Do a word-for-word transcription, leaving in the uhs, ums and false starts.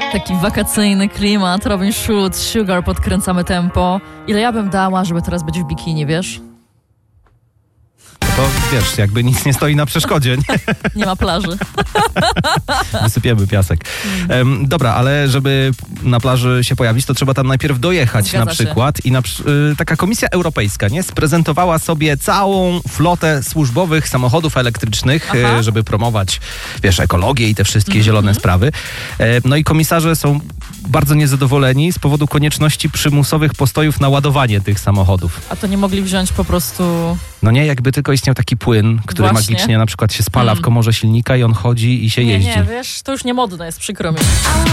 Taki wakacyjny klimat, Robin Schulz, Sugar, podkręcamy tempo. Ile ja bym dała, żeby teraz być w bikini, wiesz? To wiesz, jakby nic nie stoi na przeszkodzie. Nie, Nie ma plaży. wysypiemy piasek. Um, dobra, ale żeby na plaży się pojawić, to trzeba tam najpierw dojechać. Zgadza na przykład. I na, y, taka Komisja Europejska nie sprezentowała sobie całą flotę służbowych samochodów elektrycznych, y, żeby promować, wiesz, ekologię i te wszystkie mm-hmm. zielone sprawy. E, no i komisarze są bardzo niezadowoleni z powodu konieczności przymusowych postojów na ładowanie tych samochodów. A to nie mogli wziąć po prostu... No nie, jakby tylko istniał taki płyn, który Właśnie. magicznie na przykład się spala Hmm. w komorze silnika i on chodzi i się Nie, jeździ. nie, wiesz, to już nie modne jest, przykro mi.